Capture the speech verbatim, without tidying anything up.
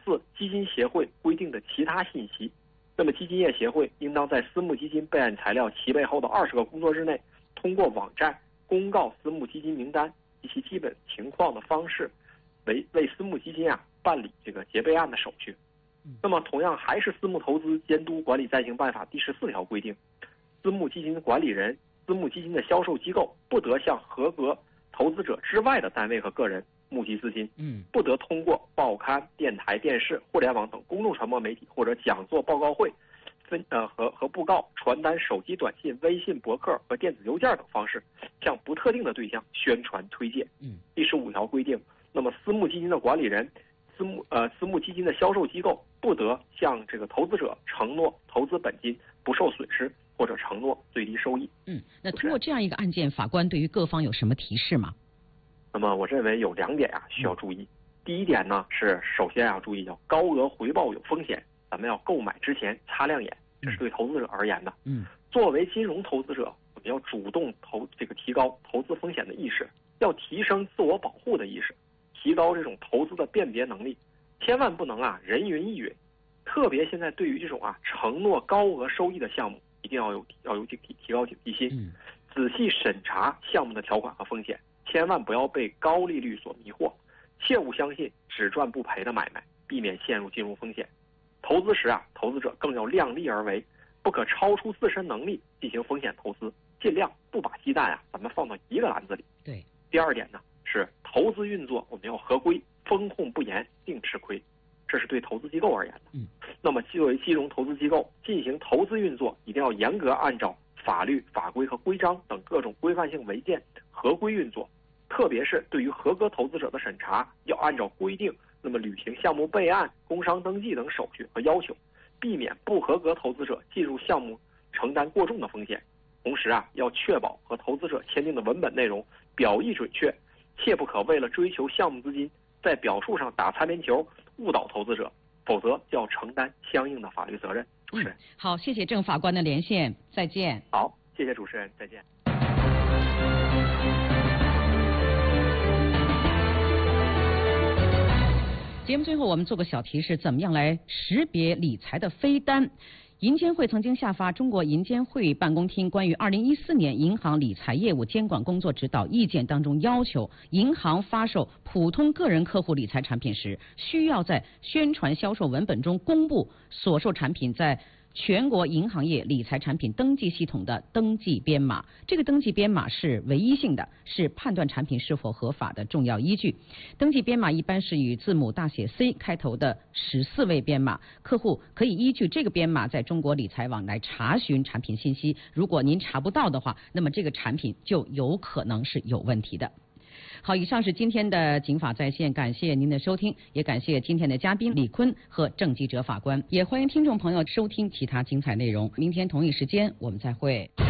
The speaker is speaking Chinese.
四，基金协会规定的其他信息。那么基金业协会应当在私募基金备案材料齐备后的二十个工作日内，通过网站公告私募基金名单及其基本情况的方式，为为私募基金啊办理这个结备案的手续。那么同样还是《私募投资监督管理暂行办法》第十四条规定，私募基金管理人、私募基金的销售机构不得向合格投资者之外的单位和个人募集资金， 嗯， 不得通过报刊、电台、电视、互联网等公众传播媒体或者讲座、报告会、分呃和和布告、传单、手机短信、微信、博客和电子邮件等方式，向不特定的对象宣传推荐。 嗯， 第十五条规定，那么私募基金的管理人、私募呃私募基金的销售机构不得向这个投资者承诺投资本金不受损失，或者承诺最低收益。 嗯，那通过这样一个案件，法官对于各方有什么提示吗？ 那么我认为有两点啊需要注意。第一点呢是首先要注意，要高额回报有风险，咱们要购买之前擦亮眼，这是对投资者而言的。 嗯， 作为金融投资者，我们要主动投这个提高投资风险的意识，要提升自我保护的意识，提高这种投资的辨别能力，千万不能啊人云亦云。特别现在对于这种啊承诺高额收益的项目，一定要有要有提提高警惕心， 嗯， 仔细审查项目的条款和风险，千万不要被高利率所迷惑，切勿相信只赚不赔的买卖，避免陷入金融风险。投资时啊，投资者更要量力而为，不可超出自身能力进行风险投资，尽量不把鸡蛋啊咱们放到一个篮子里。 对。 第二点呢是投资运作我们要合规，风控不严定吃亏，这是对投资机构而言的。 嗯， 那么作为金融投资机构进行投资运作，一定要严格按照法律法规和规章等各种规范性文件合规运作，特别是对于合格投资者的审查，要按照规定那么履行项目备案、工商登记等手续和要求，避免不合格投资者进入项目承担过重的风险。同时啊，要确保和投资者签订的文本内容表意准确，切不可为了追求项目资金，在表述上打擦边球，误导投资者，否则就要承担相应的法律责任。主持人， 嗯、好，谢谢郑法官的连线，再见。 好，谢谢主持人，再见。 节目最后我们做个小提示，怎么样来识别理财的飞单？银监会曾经下发《中国银监会办公厅关于二零一四年银行理财业务监管工作指导意见》当中要求，银行发售普通个人客户理财产品时，需要在宣传销售文本中公布所售产品在全国银行业理财产品登记系统的登记编码。这个登记编码是唯一性的，是判断产品是否合法的重要依据。登记编码一般是以字母大写 C 开头的十四位编码，客户可以依据这个编码在中国理财网来查询产品信息。如果您查不到的话，那么这个产品就有可能是有问题的。好，以上是今天的警法在线，感谢您的收听，也感谢今天的嘉宾李坤和郑记者法官，也欢迎听众朋友收听其他精彩内容。明天同一时间我们再会。